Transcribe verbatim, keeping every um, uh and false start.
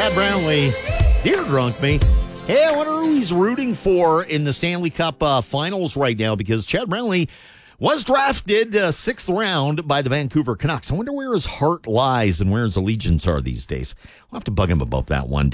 Chad Brownlee, dear drunk me. Hey, I wonder who he's rooting for in the Stanley Cup uh, finals right now, because Chad Brownlee was drafted uh, sixth round by the Vancouver Canucks. I wonder where his heart lies and where his allegiance are these days. We'll have to bug him about that one day.